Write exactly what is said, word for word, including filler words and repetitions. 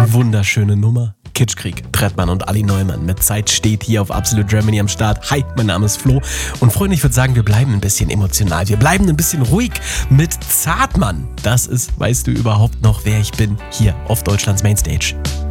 Wunderschöne Nummer. Kitschkrieg, Trettmann und Ali Neumann mit Zeit steht hier auf Absolute Germany am Start. Hi, mein Name ist Flo und Freunde, ich würde sagen, wir bleiben ein bisschen emotional. Wir bleiben ein bisschen ruhig mit Zartmann. Das ist, weißt du überhaupt noch, wer ich bin, hier auf Deutschlands Mainstage.